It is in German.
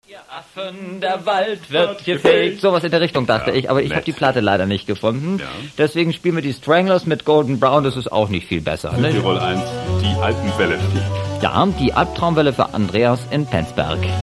Affen, der Wald wird gefegt. Sowas in der Richtung dachte ich, aber ich habe die Platte leider nicht gefunden. Ja. Deswegen spielen wir die Stranglers mit Golden Brown, das ist auch nicht viel besser. Ne? Tirol 1, die Alpenwelle. Ja, die Albtraumwelle für Andreas in Penzberg.